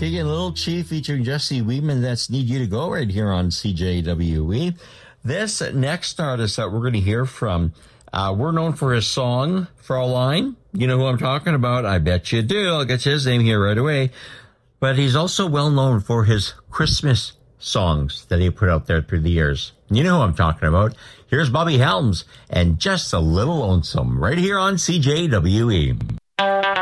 Keegan Little Chief featuring Jesse Weedman. That's Need You to Go right here on CJWE. This next artist that we're going to hear from, we're known for his song, Fraulein. You know who I'm talking about? I bet you do. I'll get you his name here right away. But he's also well known for his Christmas songs that he put out there through the years. You know who I'm talking about. Here's Bobby Helms and Just a Little Lonesome right here on CJWE.